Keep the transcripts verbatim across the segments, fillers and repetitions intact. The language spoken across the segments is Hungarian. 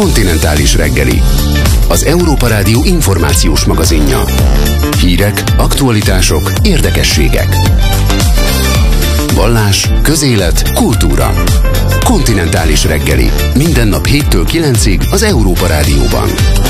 Kontinentális reggeli. Az Európa Rádió információs magazinja. Hírek, aktualitások, érdekességek. Vallás, közélet, kultúra. Kontinentális reggeli. Minden nap héttől kilencig az Európa Rádióban.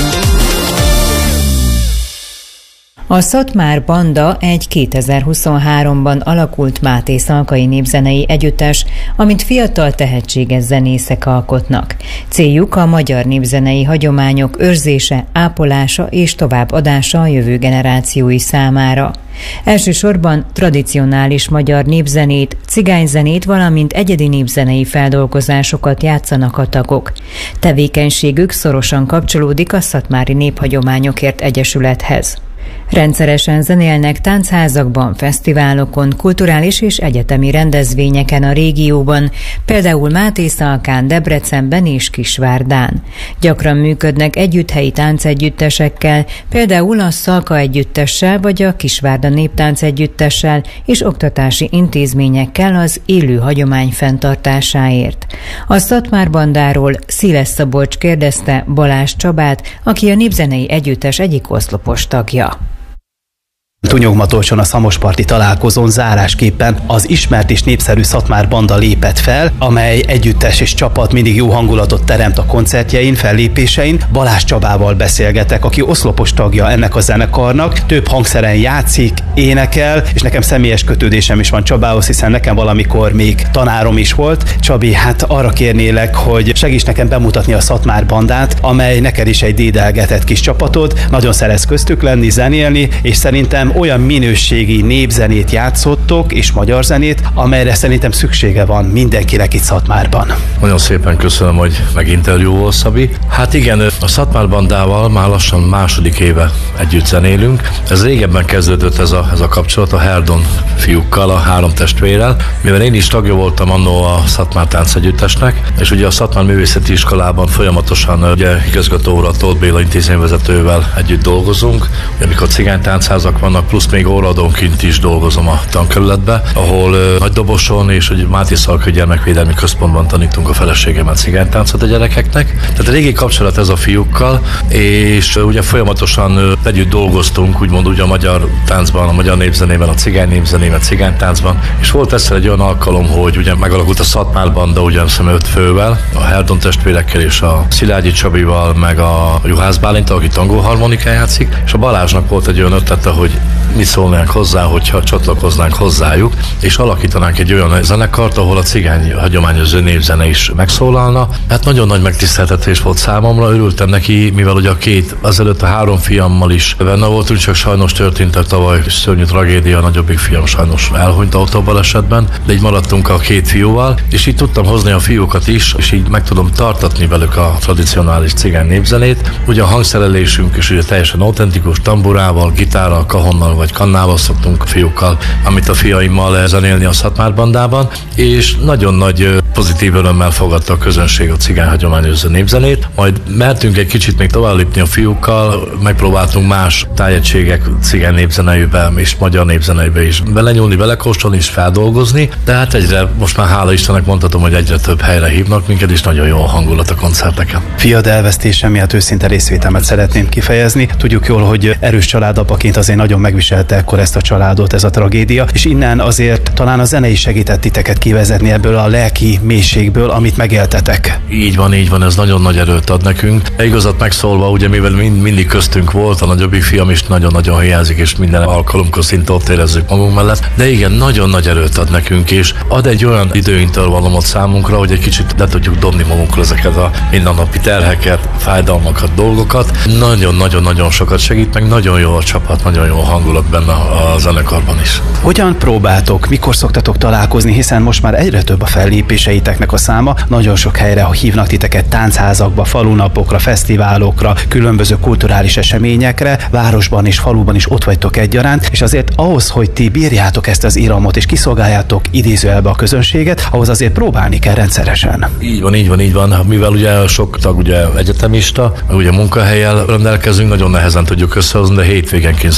A Szatmár Banda egy kétezer-huszonháromban alakult mátészalkai népzenei együttes, amit fiatal tehetséges zenészek alkotnak. Céljuk a magyar népzenei hagyományok őrzése, ápolása és továbbadása a jövő generációi számára. Elsősorban tradicionális magyar népzenét, cigányzenét, valamint egyedi népzenei feldolgozásokat játszanak a tagok. Tevékenységük szorosan kapcsolódik a Szatmári Néphagyományokért Egyesülethez. Rendszeresen zenélnek táncházakban, fesztiválokon, kulturális és egyetemi rendezvényeken a régióban, például Mátészalkán, Debrecenben és Kisvárdán. Gyakran működnek együtthelyi táncegyüttesekkel, például a Szalka együttessel vagy a Kisvárda néptánc együttessel és oktatási intézményekkel az élő hagyomány fenntartásáért. A Szatmár Bandáról Széles Szabolcs kérdezte Balázs Csabát, aki a népzenei együttes egyik oszlopos tagja. Tunyogmatolcson a szamosparti találkozón zárásképpen az ismert és népszerű Szatmár Banda lépett fel, amely együttes és csapat mindig jó hangulatot teremt a koncertjein, fellépésein. Balázs Csabával beszélgetek, aki oszlopos tagja ennek a zenekarnak, több hangszeren játszik, énekel, és nekem személyes kötődésem is van Csabához, hiszen nekem valamikor még tanárom is volt. Csabi, hát arra kérnélek, hogy segíts nekem bemutatni a Szatmár Bandát, amely neked is egy dédelgetett kis csapatod, nagyon szeretsz köztük lenni, zenélni, és szerintem olyan minőségi népzenét játszottok, és magyar zenét, amelyre szerintem szüksége van mindenkinek itt Szatmárban. Nagyon szépen köszönöm, hogy meginterjúvol, Szabi. Hát igen, a Szatmár Bandával már lassan második éve együtt zenélünk. Ez régebben kezdődött ez a, ez a kapcsolat a Herdon fiúkkal, a három testvérrel, mivel én is tagja voltam annó a Szatmár Táncegyüttesnek, és ugye a Szatmár Művészeti Iskolában folyamatosan ugye igazgató úr, Tóth Béla intézményvezetővel együtt dolgozunk, amikor cigánytáncházak vannak, plusz még óraadónként is dolgozom a tankerületbe, ahol uh, Nagydoboson és ugye Mátészalkai Gyermekvédelmi Központban tanítunk a feleségemmel cigánytáncot a gyerekeknek. Tehát a régi kapcsolat ez a fiúkkal, és uh, ugye folyamatosan uh, együtt dolgoztunk, úgymond ugye a magyar táncban, a magyar népzenében, a cigány népzenében, a cigánytáncban, és volt egyszer egy olyan alkalom, hogy ugye megalakult a Szatmár Banda, ugye öt fővel, a Herdon testvérekkel és a Szilágyi Csabival, meg a Juhász Bálintal, aki tangóharmonikán játszik, és a Balázsnak volt egy olyan ötlete, hogy mit szólnánk hozzá, hogyha csatlakoznánk hozzájuk, és alakítanánk egy olyan zenekart, ahol a cigány hagyományos népzene is megszólalna. Hát nagyon nagy megtiszteltetés volt számomra, örültem neki, mivel ugye a két, azelőtt a három fiammal is benne voltunk, csak sajnos történt a tavaly szörnyű tragédia, a nagyobbik fiam sajnos elhunyt autóbalesetben, de így maradtunk a két fiúval, és így tudtam hozni a fiúkat is, és így meg tudom tartatni velük a tradicionális cigány népzenét. Ugye a hangszerelésünk is ugye teljesen autentikus, tamburával, gitárral, kahonnal vagy kannával szoktunk a fiúkkal, amit a fiaimmal zenélni a Szatmár Bandában, és nagyon nagy pozitív örömmel fogadta a közönség a cigány hagyományos népzenét. Majd mertünk egy kicsit még tovább lépni a fiúkkal, megpróbáltunk más tájegységek cigány népzeneibe és magyar népzeneibe is belenyúlni, belekóstolni és feldolgozni, de hát egyre, most már hála Istennek mondhatom, hogy egyre több helyre hívnak minket, és nagyon jó a hangulat a koncerteken. Fiad elvesztése miatt őszinte részvételmet szeretném kifejezni. Tudjuk jól, hogy erős családapaként azért nagyon megviselte ekkor ezt a családot, ez a tragédia, és innen azért talán a zene is segített titeket kivezetni ebből a lelki mélységből, amit megéltetek. Így van, így van, ez nagyon nagy erőt ad nekünk. De igazat megszólva, ugye mivel mind, mindig köztünk volt, a nagyobbik fiam is nagyon-nagyon hiányzik, és minden alkalomkor szinte ott érezzük magunk mellett, de igen, nagyon nagy erőt ad nekünk, és ad egy olyan időintervallumot számunkra, hogy egy kicsit le tudjuk dobni magunkról ezeket a mindennapi terheket, fájdalmakat, dolgokat. Nagyon-nagyon-nagyon sokat segít, meg nagyon jó a csapat, nagyon jó a hangulat benne a zenekarban is. Hogyan próbáltok, mikor szoktatok találkozni, hiszen most már egyre több a fellépéseiteknek a száma, nagyon sok helyre hívnak titeket táncházakba, falunapokra, fesztiválokra, különböző kulturális eseményekre, városban és faluban is ott vagytok egyaránt, és azért ahhoz, hogy ti bírjátok ezt az iramot és kiszolgáljátok idézőjelbe a közönséget, ahhoz azért próbálni kell rendszeresen. Így van, így van, így van. Mivel ugye sok tag ugye egyetemista, ugye munkahelyel rendelkezünk, nagyon nehezen tudjuk összehozni, de hétvégenként szoktunk, és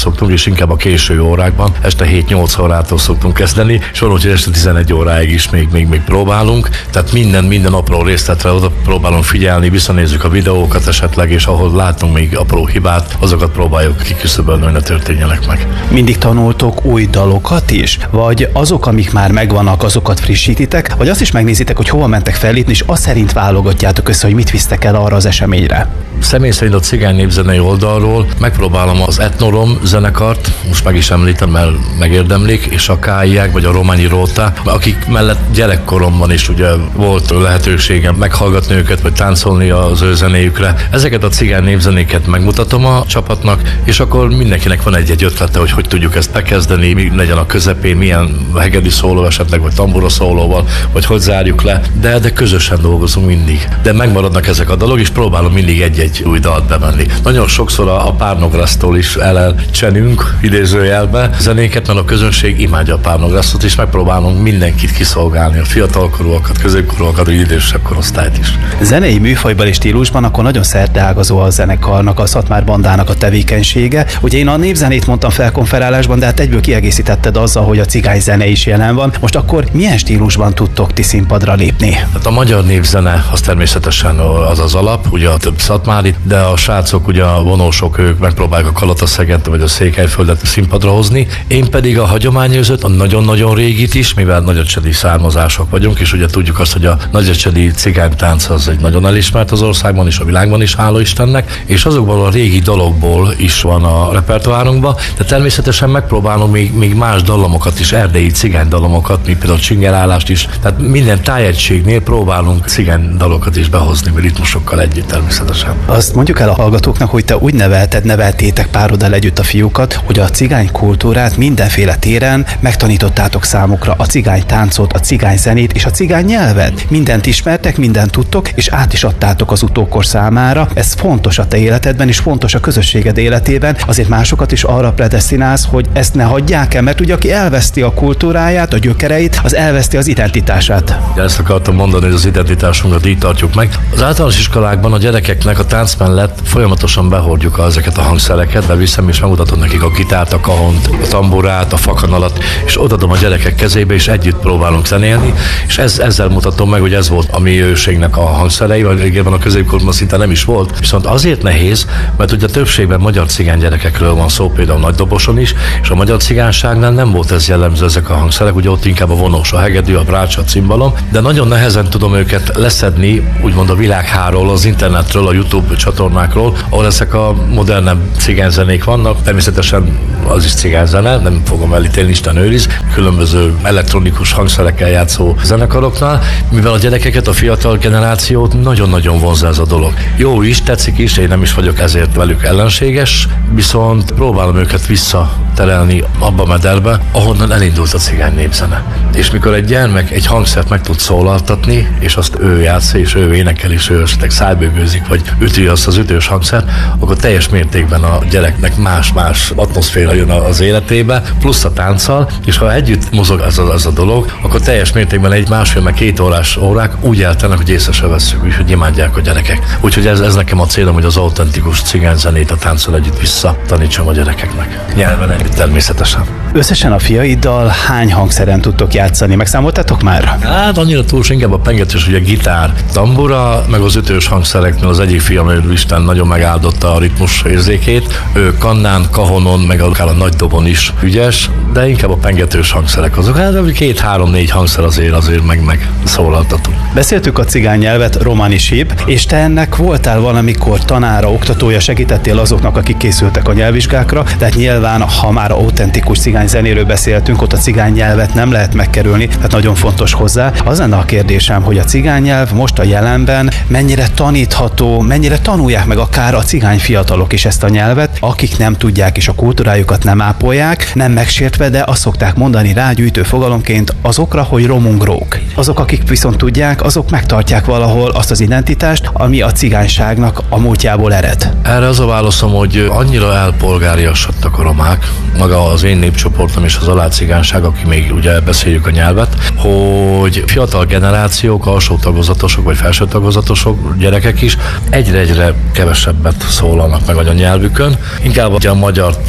és inkább a késő órákban, este hét-nyolc órától szoktunk kezdeni, és van úgy, hogy este tizenegy óráig is még, még, még próbálunk, tehát minden, minden apró részletre oda próbálunk figyelni, visszanézzük a videókat esetleg, és ahol látunk még apró hibát, azokat próbáljuk kiküszöbölni, hogy ne történjenek meg. Mindig tanultok új dalokat is? Vagy azok, amik már megvannak, azokat frissítitek? Vagy azt is megnézitek, hogy hova mentek fellépni, és azt szerint válogatjátok össze, hogy mit visztek el arra az eseményre? Személy szerint a cigány népzenei oldalról megpróbálom az Etnorom zenekart, most meg is említem, mert megérdemlik, és a Káiák, vagy a Rományi Róta, akik mellett gyerekkoromban is ugye volt lehetőségem meghallgatni őket, vagy táncolni az ő zenéjükre. Ezeket a cigány népzenéket megmutatom a csapatnak, és akkor mindenkinek van egy-egy ötlete, hogy hogy tudjuk ezt bekezdeni, mi legyen a közepén, milyen hegedű szóló esetleg, vagy tambura szólóval, vagy hogy zárjuk le, de, de közösen dolgozunk mindig. De megmaradnak ezek a dalok, és próbálom mindig egy-egy új dalt bemenni. Nagyon sokszor a, a Párnograsztól is elelcsenünk idézőjelbe zenéket, mert a közönség imádja a Párnograsztot, és megpróbálunk mindenkit kiszolgálni, a fiatalkorúakat, középkorúakat, idősebb korosztályt is. Zenei műfajban és stílusban akkor nagyon szerteágazó a zenekarnak, a Szatmár bandának a tevékenysége. Ugye én a népzenét mondtam felkonferálásban, de hát egyből kiegészítetted azzal, hogy a cigány zene is jelen van. Most akkor milyen stílusban tudtok ti színpadra lépni? Hát a magyar népzene az természetesen az az alap, ugye a több szatmári, de a srácok, ugye a vonósok, ők megpróbálják a Kalataszegent vagy a Székelyföldet színpadra hozni. Én pedig a hagyományőrzőt, a nagyon-nagyon régit is, mivel nagyecsedi származások vagyunk, és ugye tudjuk azt, hogy a nagyecsedi cigánytánc az egy nagyon elismert az országban és a világban is, hála Istennek, és azokból a régi dalokból is van a repertoárunkban, de természetesen megpróbálom még, még más dallamokat is, erdélyi cigány dallamokat, mint például a csingerállást is, tehát minden tájegységnél próbálunk cigány dalokat is behozni, ritmusokkal együtt természetesen. Azt mondjuk el a hallgatóknak, hogy te úgy nevelted, neveltétek pároddal együtt a fiúkat, hogy a cigány kultúrát mindenféle téren megtanítottátok számukra, a cigány táncot, a cigány zenét és a cigány nyelvet. Mindent ismertek, mindent tudtok, és át is adtátok az utókor számára. Ez fontos a te életedben, és fontos a közösséged életében. Azért másokat is arra predesztinálsz, hogy ezt ne hagyják el, mert ugye aki elveszti a kultúráját, a gyökereit, az elveszti az identitását. Ezt akartam mondani, hogy az identitásunkat így tartjuk meg. Az általános iskolákban a gyerekeknek a tánc mellett folyamatosan behordjuk ezeket a hangszereket, beviszem és megmutatom nekik a gitárt, a kahont, a tamburát, a fakanalat, és odadom a gyerekek kezébe, és együtt próbálunk zenélni, és ez, ezzel mutatom meg, hogy ez volt a mi őségnek a hangszerei, vagy régebben a középkorban szinte nem is volt. Viszont azért nehéz, mert ugye többségben magyar cigány gyerekekről van szó, például Nagydoboson is, és a magyar cigányságnál nem volt ez jellemző, ezek a hangszerek, ugye ott inkább a vonós, a hegedű, a brácsa, a cimbalom, de nagyon nehezen tudom őket leszedni, úgymond a világháról, az internetről, a YouTube csatornákról, ahol ezek a modernebb cigányzenék vannak. Természetesen az is cigányzene, nem fogom elítélni, Isten őriz, különböző elektronikus hangszerekkel játszó zenekaroknál, mivel a gyerekeket, a fiatal generációt nagyon-nagyon vonzza ez a dolog. Jó is, tetszik is, én nem is vagyok ezért velük ellenséges, viszont próbálom őket visszaterelni abba a mederbe, ahonnan elindult a cigány népzene. És mikor egy gyermek egy hangszert meg tud szólaltatni, és azt ő játsza, és ő énekel, és ő esetleg szájbőgőzik, vagy üti azt az ütős hangszert, akkor teljes mértékben a gyereknek más-más atmoszféra jön az életébe, plusz a tánccal, és ha együtt mozog ez a, ez a dolog, akkor teljes mértékben egy másfél, meg két órás órák úgy eltelnek, hogy észre se vesszük, úgyhogy imádják a gyerekek. Úgyhogy ez, ez nekem a célom, hogy az autentikus cigányzenét a tánccal együtt visszatanítsam a gyerekeknek. Nyelven együtt természetesen. Összesen a fiaiddal hány hangszeren tudtok játszani? Megszámoltátok már? Hát annyira túl, inkább a pengetős, ugye gitár, tambura, meg az ütős hangszereknél az egyik fiam, ő Isten nagyon megáldotta a ritmus érzékét. Ő kannán, kahonon, meg akár a nagy dobon is ügyes, de inkább a pengetős hangszerek azok. Hát két, három, négy hangszer azért azért meg, meg szólaltatunk. Beszéltük a cigány nyelvet, románi síp, és te ennek voltál valamikor tanára, oktatója, segítettél azoknak, akik készültek a nyelvvizsgákra, tehát nyilván, ha már autentikus cigány zenéről beszéltünk, ott a cigány nyelvet nem lehet megkerülni, tehát nagyon fontos hozzá. Az lenne a kérdésem, hogy a cigány nyelv most a jelenben mennyire tanítható, mennyire tanulják meg akár a cigány fiatalok is ezt a nyelvet, akik nem tudják és a kultúrájukat nem ápolják, nem megsértve, de azt szokták mondani rágyűjtő fogalomként azokra, hogy romungrók. Azok, akik viszont tudják, azok megtartják valahol azt az identitást, ami a cigányságnak a múltjából ered. Erre az a válaszom, hogy annyira elpolgáriasodtak a romák, maga az én népcsoportom és az alácigányság, aki még ugye beszéljük a nyelvet, hogy fiatal generációk, alsó tagozatosok vagy felső tagozatosok, gyerekek is egyre-egyre kevesebbet szólalnak meg a nyelvükön. Inkább a magyart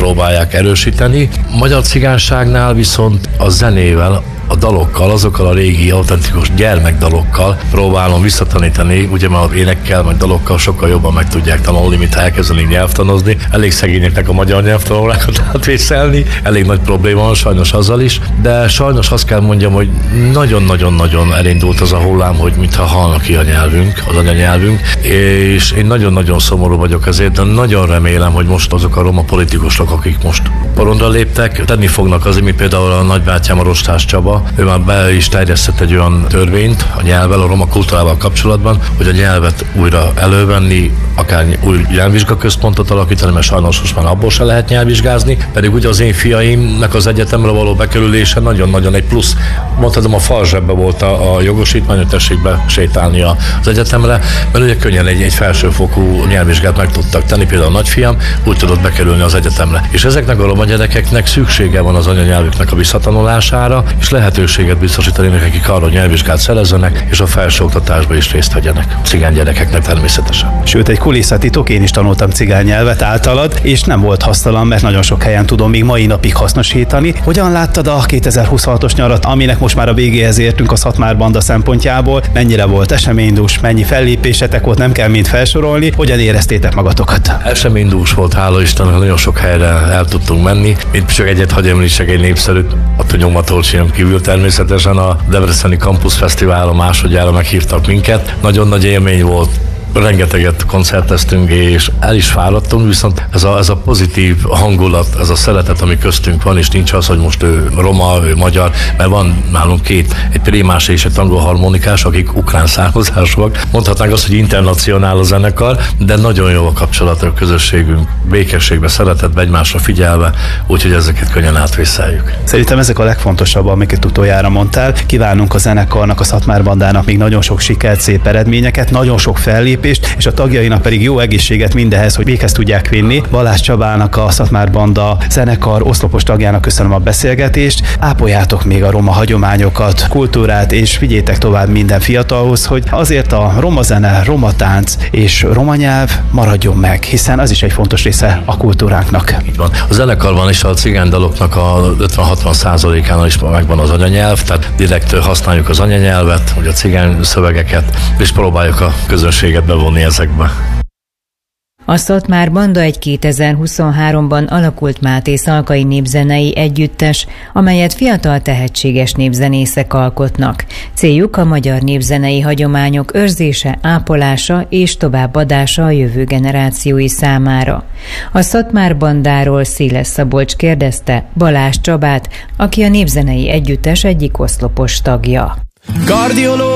próbálják erősíteni. Magyar cigányságnál viszont a zenével, a dalokkal, azokkal a régi, autentikus gyermekdalokkal próbálom visszatanítani, ugye már énekkel, meg dalokkal sokkal jobban meg tudják tanulni, mint ha elkezdenék nyelvtanozni. Elég szegényeknek a magyar nyelvtanulókat átvészelni, elég nagy probléma van sajnos azzal is, de sajnos azt kell mondjam, hogy nagyon-nagyon-nagyon elindult az a hullám, hogy mintha halna ki a nyelvünk, az anyanyelvünk, és én nagyon-nagyon szomorú vagyok ezért, de nagyon remélem, hogy most azok a roma politikusok, akik most porondra léptek, tenni fognak azért, mint például a nagybátyám, a Rostás Csaba, ő már be is terjesztett egy olyan törvényt a nyelvvel, a roma kultúrával kapcsolatban, hogy a nyelvet újra elővenni, akár új nyelvvizsgaközpontot alakítani, mert sajnos most már abból se lehet nyelvvizsgázni, pedig ugye az én fiaimnak az egyetemre való bekerülése nagyon-nagyon egy plusz. Mondhatom, a falzsebbe volt a, a jogosítvány, hogy tessék be sétálni az egyetemre, mert ugye könnyen egy, egy felsőfokú nyelvvizsgát meg tudtak tenni, például a nagyfiam úgy tudott bekerülni az egyetemre. És ezeknek a roma gyerekeknek szüksége van az anyanyelvüknek a visszatanulására, és lehetőséget biztosítani nekik arra, hogy nyelvvizsgát szerezzenek, és a felsőoktatásba is részt vegyenek. Cigány gyerekeknek természetesen. Sőt, egy kulisszatitok, én is tanultam cigány nyelvet általad, és nem volt hasztalan, mert nagyon sok helyen tudom még mai napig hasznosítani. Hogyan láttad a kétezer-huszonhatos nyarat, aminek most már a végéhez értünk a Szatmár Banda szempontjából? Mennyire volt eseménydús, mennyi fellépésetek volt, nem kell mind felsorolni, hogyan éreztétek magatokat? Eseménydús volt, hála Istennek, nagyon sok helyre el tudtunk menni. Mint csak egyet hagy említsek, egy népszerűt, ott a Nyomatolcsinon kívül természetesen a Debreceni Campus Fesztiválon másodjára meghívtak minket. Nagyon nagy élmény volt. Rengeteget koncerteztünk, és el is fáradtunk, viszont ez a, ez a pozitív hangulat, ez a szeretet, ami köztünk van, és nincs az, hogy most ő roma, ő magyar, mert van nálunk két, egy prémás és egy tangóharmonikás, akik ukrán származásúak. Mondhatnánk azt, hogy internacionál a zenekar, de nagyon jó a kapcsolat, a közösségünk, békességbe, szeretetbe, egymásra figyelve, úgyhogy ezeket könnyen átvészeljük. Szerintem ezek a legfontosabb, amiket utoljára mondtál. Kívánunk a zenekarnak, a Szatmár Bandának még nagyon sok sikert, szép eredményeket, nagyon sok fellépést, és a tagjainak pedig jó egészséget mindehez, hogy véghez tudják vinni. Balázs Csabának, a Szatmár Banda zenekar oszlopos tagjának köszönöm a beszélgetést. Ápoljátok még a roma hagyományokat, kultúrát, és vigyétek tovább minden fiatalhoz, hogy azért a roma zene, roma tánc és roma nyelv maradjon meg, hiszen az is egy fontos része a kultúránknak. Így van. A zenekarban is a cigánydaloknak a ötven-hatvan százalékánál is megvan az anyanyelv, tehát direkt használjuk az anyanyelvet, vagy a cigány szövegeket, és próbáljuk a közönséget bevonni ezekbe. A Szatmár Banda egy kétezer-huszonháromban alakult Máté Szalkai népzenei együttes, amelyet fiatal tehetséges népzenészek alkotnak. Céljuk a magyar népzenei hagyományok őrzése, ápolása és továbbadása a jövő generációi számára. A Szatmár Bandáról Széles Szabolcs kérdezte Balázs Csabát, aki a népzenei együttes egyik oszlopos tagja. Kardiológus!